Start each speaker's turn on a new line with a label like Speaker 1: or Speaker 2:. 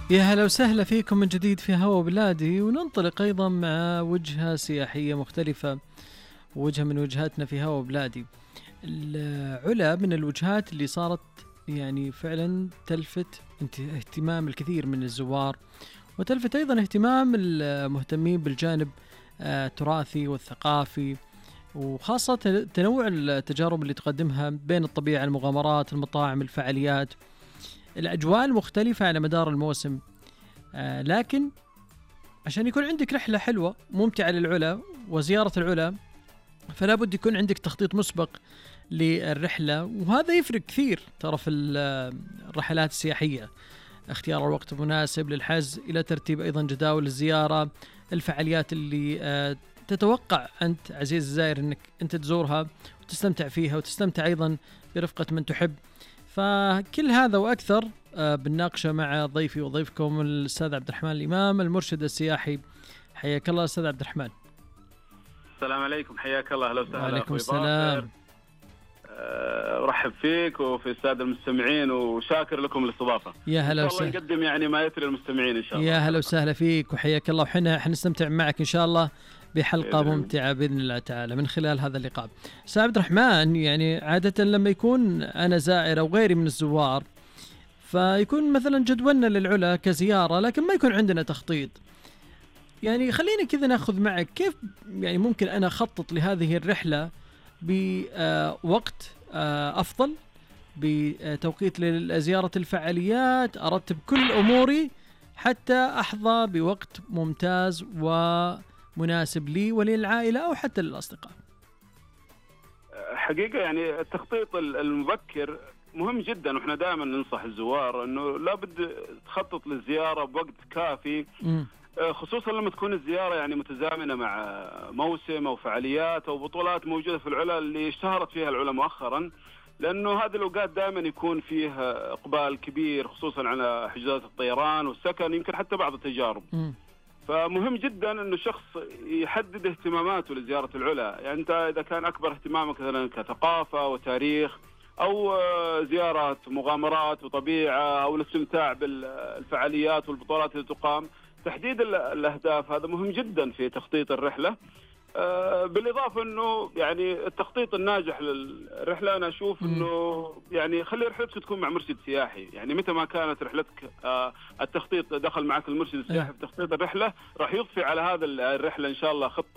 Speaker 1: يا هلا وسهلا فيكم من جديد في هوا بلادي، وننطلق أيضا مع وجهة سياحية مختلفة، وجهة من وجهاتنا في هوا بلادي. العلا من الوجهات اللي صارت يعني فعلا تلفت اهتمام الكثير من الزوار، وتلفت أيضا اهتمام المهتمين بالجانب التراثي والثقافي، وخاصة تنوع التجارب اللي تقدمها بين الطبيعة، المغامرات، المطاعم، الفعاليات، الأجواء المختلفة على مدار الموسم. لكن عشان يكون عندك رحلة حلوة ممتعة للعلا وزيارة العلا، فلا بد يكون عندك تخطيط مسبق للرحلة، وهذا يفرق كثير ترى في الرحلات السياحية. اختيار الوقت المناسب للحجز، إلى ترتيب أيضا جداول الزيارة، الفعاليات اللي تتوقع أنت عزيز الزائر أنك أنت تزورها وتستمتع فيها، وتستمتع أيضا برفقة من تحب. فكل هذا وأكثر بنناقشه مع ضيفي وضيفكم الأستاذ عبد الرحمن الإمام، المرشد السياحي. حياك الله أستاذ عبد الرحمن.
Speaker 2: السلام عليكم، حياك الله. أهلا وسهلا.
Speaker 1: وعليكم السلام.
Speaker 2: أرحب فيك وفي السادة المستمعين، وشاكر لكم الاستضافة.
Speaker 1: يا هلا
Speaker 2: وسهلا. إن شاء الله نقدم يعني ما يثري المستمعين إن شاء الله.
Speaker 1: يا هلا وسهلا فيك وحياك الله، وحنا حنستمتع معك إن شاء الله بحلقة ممتعة بإذن الله تعالى من خلال هذا اللقاء. أستاذ عبد الرحمن، يعني عادة لما يكون أنا زائر أو غيري من الزوار، فيكون مثلا جدولنا للعلا كزيارة لكن ما يكون عندنا تخطيط. يعني خلينا كذا ناخذ معك كيف يعني ممكن أنا أخطط لهذه الرحلة بوقت أفضل، بتوقيت لزيارة الفعاليات، أرتب كل أموري حتى أحظى بوقت ممتاز ومناسب لي وللعائلة أو حتى للأصدقاء.
Speaker 2: حقيقة يعني التخطيط المبكر مهم جدا، وإحنا دائما ننصح الزوار أنه لابد تخطط للزيارة بوقت كافي، خصوصا لما تكون الزيارة يعني متزامنة مع موسم أو فعاليات أو بطولات موجودة في العلا اللي اشتهرت فيها العلا مؤخرا، لأنه هذه الأوقات دائما يكون فيها إقبال كبير، خصوصا على حجوزات الطيران والسكن، يمكن حتى بعض التجارب. فمهم جدا أنه الشخص يحدد اهتماماته لزيارة العلا. يعني أنت إذا كان أكبر اهتمامك مثلا كثقافة وتاريخ، أو زيارة مغامرات وطبيعة، أو الاستمتاع بالفعاليات والبطولات اللي تقام، تحديد الأهداف هذا مهم جدا في تخطيط الرحلة. بالإضافة أنه يعني التخطيط الناجح للرحلة أنا أشوف أنه يعني خلي رحلتك تكون مع مرشد سياحي. يعني متى ما كانت رحلتك التخطيط دخل معك المرشد السياحي في تخطيط الرحلة، راح يضفي على هذا الرحلة إن شاء الله خطة